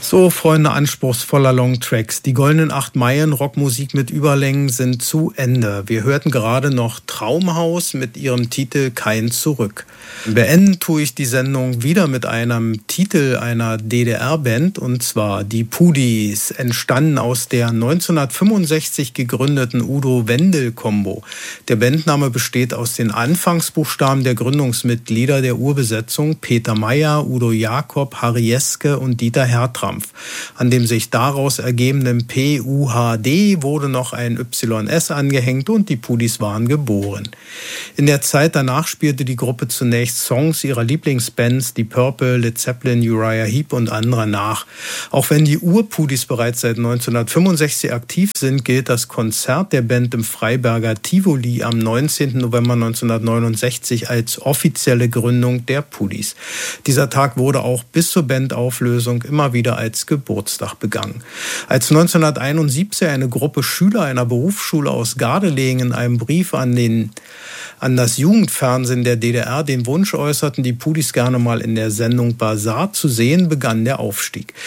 So, Freunde anspruchsvoller Longtracks. Die goldenen 8 Meilen Rockmusik mit Überlängen sind zu Ende. Wir hörten gerade noch Traumhaus mit ihrem Titel Kein Zurück. Beenden tue ich die Sendung wieder mit einem Titel einer DDR-Band, und zwar die Pudis, entstanden aus der 1965 gegründeten Udo-Wendel-Kombo. Der Bandname besteht aus den Anfangsbuchstaben der Gründungsmitglieder der Urbesetzung: Peter Meyer, Udo Jakob, Harry Jeske und Dieter Hertrampf. An dem sich daraus ergebenden PUHD wurde noch ein YS angehängt und die Pudis waren geboren. In der Zeit danach spielte die Gruppe zunächst Songs ihrer Lieblingsbands, die Purple, Led Zeppelin, Uriah Heep und anderer nach. Auch wenn die Ur-Pudis bereits seit 1965 aktiv sind, gilt das Konzert der Band im Freiberger Tivoli am 19. November 1969 als offizielle Gründung der Pudis. Dieser Tag wurde auch bis zur Bandauflösung immer wieder als Geburtstag begangen. Als 1971 eine Gruppe Schüler einer Berufsschule aus Gardelegen in einem Brief an das Jugendfernsehen der DDR den Wunsch äußerten, die Pudis gerne mal in der Sendung Basar zu sehen, begann der Aufstieg.